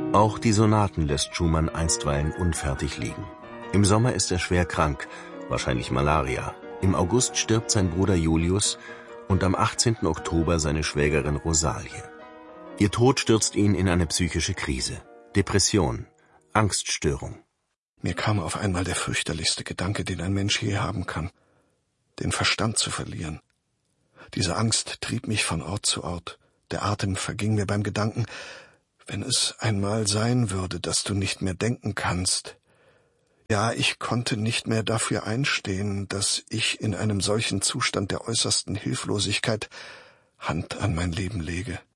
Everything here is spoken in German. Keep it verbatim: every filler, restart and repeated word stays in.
Auch die Sonaten lässt Schumann einstweilen unfertig liegen. Im Sommer ist er schwer krank, wahrscheinlich Malaria. Im August stirbt sein Bruder Julius und am achtzehnten Oktober seine Schwägerin Rosalie. Ihr Tod stürzt ihn in eine psychische Krise. Depression, Angststörung. Mir kam auf einmal der fürchterlichste Gedanke, den ein Mensch je haben kann: den Verstand zu verlieren. Diese Angst trieb mich von Ort zu Ort. Der Atem verging mir beim Gedanken: wenn es einmal sein würde, dass du nicht mehr denken kannst. Ja, ich konnte nicht mehr dafür einstehen, dass ich in einem solchen Zustand der äußersten Hilflosigkeit Hand an mein Leben lege.